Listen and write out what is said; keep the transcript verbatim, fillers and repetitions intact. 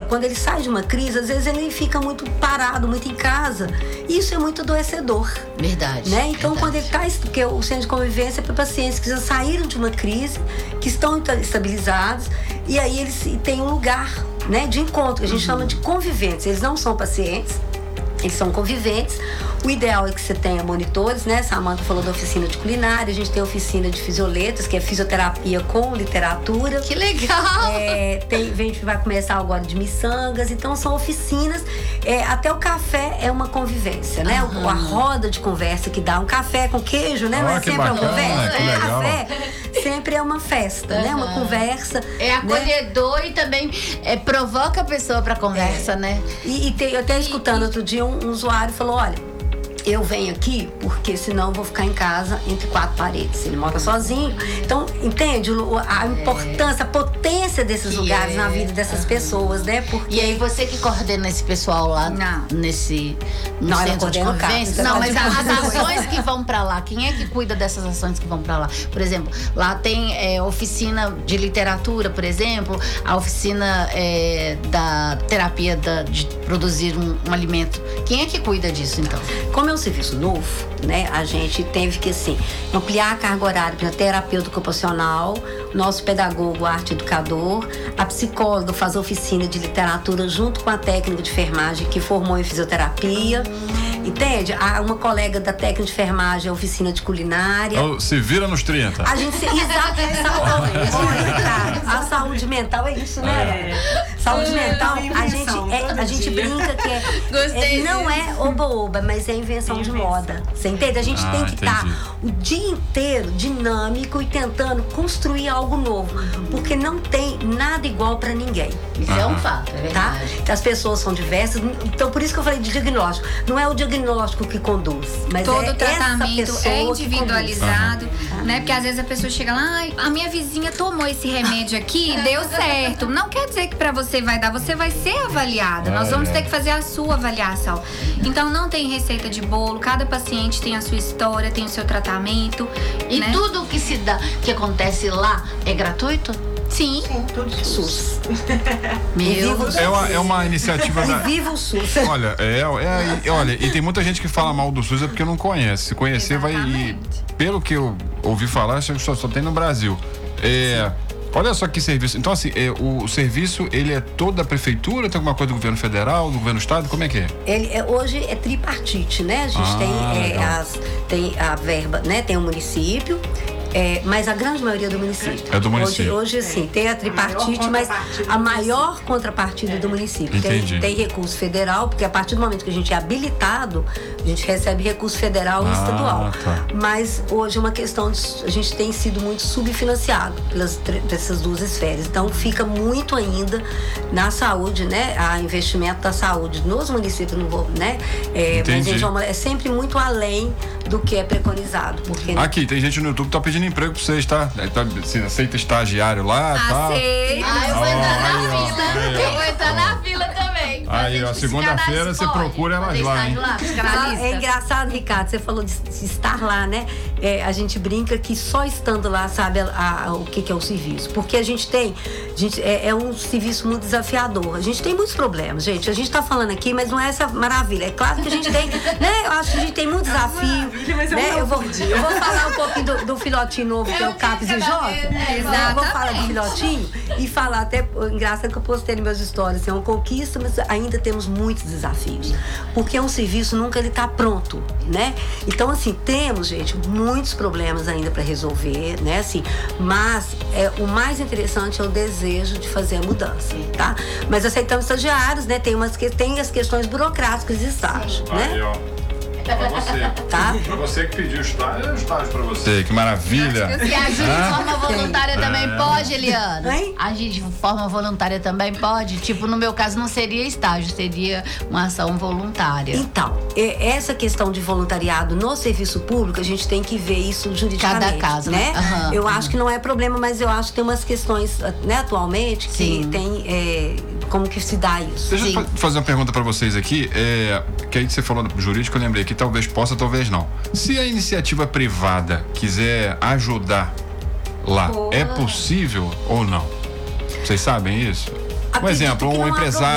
quando ele sai de uma crise, às vezes ele fica muito parado, muito em casa. Isso é muito adoecedor. Verdade. Né? Então, verdade. quando ele está... Porque o centro de convivência é para pacientes que já saíram de uma crise, que estão estabilizados, e aí eles têm um lugar, né, de encontro, que a gente uhum. chama de conviventes. Eles não são pacientes, eles são conviventes. O ideal é que você tenha monitores, né? Samanta falou da oficina de culinária, a gente tem a oficina de fisioletas, que é fisioterapia com literatura. Que legal! É, tem, a gente vai começar agora de miçangas, então são oficinas. É, até o café é uma convivência, né? Uhum. A roda de conversa que dá um café com queijo, né? Oh, Não é sempre bacana, uma conversa. que legal. Café sempre é uma festa, uhum. né? Uma conversa. É acolhedor, né? E também é, provoca a pessoa para conversa, é. né? E, e tem, eu até escutando outro dia um, um usuário falou, olha, eu venho aqui porque senão eu vou ficar em casa entre quatro paredes. Ele mora sozinho. Então, entende a importância, a potência desses que lugares é. na vida dessas uhum. pessoas, né? Porque... E aí você que coordena esse pessoal lá não. nesse no não, centro de convivência? Não, mas as ações que vão pra lá, quem é que cuida dessas ações que vão pra lá? Por exemplo, lá tem é, oficina de literatura, por exemplo, a oficina é, da terapia da, de produzir um, um alimento. Quem é que cuida disso, então? Como é um serviço novo, né, a gente teve que, assim, ampliar a carga horária para terapeuta ocupacional, nosso pedagogo, arte educador, a psicóloga faz oficina de literatura junto com a técnica de enfermagem que formou em fisioterapia, entende? Uma colega da técnica de enfermagem, a oficina de culinária. Oh, se vira nos trinta. A gente, exato, é saúde, a saúde mental é isso, né? É. Saúde mental, a gente, é, a gente brinca que é, é, não é oba-oba, mas é invenção de moda. Você entende? A gente ah, tem que estar tá o dia inteiro dinâmico e tentando construir algo novo. Porque não tem nada igual pra ninguém. Isso ah. é um fato, é verdade. Tá? As pessoas são diversas. Então, por isso que eu falei de diagnóstico. Não é o diagnóstico que conduz, mas todo é o tratamento essa é individualizado, ah. né? Porque às vezes a pessoa chega lá, ah, a minha vizinha tomou esse remédio aqui, deu certo. Não quer dizer que pra você vai dar, você vai ser avaliada. Nós vamos ter que fazer a sua avaliação. Então não tem receita de bolo, cada paciente tem a sua história, tem o seu tratamento. E né? tudo que se dá, que acontece lá é gratuito? Sim. Sim, tudo de SUS. Meu é uma, é uma iniciativa da... Viva o SUS. Olha, é, é, é, olha, e tem muita gente que fala mal do SUS é porque não conhece. Se conhecer, exatamente. Vai ir. Pelo que eu ouvi falar, acho que só, só tem no Brasil. É, olha só que serviço. Então, assim, é, o, o serviço, ele é todo da prefeitura? Tem alguma coisa do governo federal, do governo do estado? Como é que é? Ele é, hoje é tripartite, né? A gente ah, tem, é, as, tem a verba, né? Tem o município. É, mas a grande maioria do município. É do município. Hoje, hoje sim, tem a tripartite, a mas a maior contrapartida é. do município. Entendi. Tem, tem recurso federal, porque a partir do momento que a gente é habilitado, a gente recebe recurso federal e ah, estadual. Tá. Mas hoje é uma questão de, a gente tem sido muito subfinanciado pelas essas duas esferas. Então fica muito ainda na saúde, né? A investimento da saúde nos municípios, não vou, né? É, mas a gente é sempre muito além do que é preconizado. Porque aqui, tem gente no YouTube que tá pedindo emprego pra vocês, tá? Você aceita estagiário lá, tá? Aceito. Ah, eu vou oh, entrar na aí, fila. Ó, eu vou entrar na fila também. Aí, ó, segunda-feira você procura elas lá, hein? lá é engraçado, Ricardo, você falou de, de estar lá, né? É, a gente brinca que só estando lá sabe a, a, o que, que é o serviço. Porque a gente tem, a gente, é, é um serviço muito desafiador. A gente tem muitos problemas, gente. A gente tá falando aqui, mas não é essa maravilha. É claro que a gente tem, né? Eu acho que a gente tem muito desafio. Né? Eu, vou, eu vou falar um pouquinho do, do filhotinho novo, que é o CAPS e J. Eu vou falar do filhotinho e falar até, engraçado que eu postei nos meus stories, é uma conquista, mas ainda temos muitos desafios. Porque é um serviço, nunca ele tá pronto, né? Então, assim, temos, gente, muitos problemas ainda para resolver, né? Assim, mas é, o mais interessante é o desejo de fazer a mudança, tá? Mas aceitamos estagiários, né? Tem, umas, tem as questões burocráticas de estágio, né? Aí, ó. Pra você. Tá? Pra você que pediu estágio, é estágio pra você. Que maravilha. E agir de forma voluntária Sim. também é. pode, Eliana? Hein? Agir de forma voluntária também pode? Tipo, no meu caso não seria estágio, seria uma ação voluntária. Então, essa questão de voluntariado no serviço público, a gente tem que ver isso juridicamente. Cada caso, né? Uhum, eu uhum. acho que não é problema, mas eu acho que tem umas questões, né, atualmente, que Sim. tem é, como que se dá isso. Deixa Sim. eu fazer uma pergunta pra vocês aqui, é, que aí você falou do jurídico, eu lembrei que talvez possa, talvez não. Se a iniciativa privada quiser ajudar lá, Boa. é possível ou não? Vocês sabem isso? Um Acredito exemplo, que um não há empresário